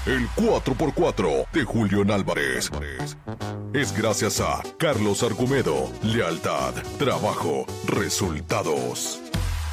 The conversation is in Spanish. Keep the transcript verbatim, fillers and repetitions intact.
El cuatro por cuatro de Julián Álvarez es gracias a Carlos Argumedo. Lealtad, trabajo, resultados.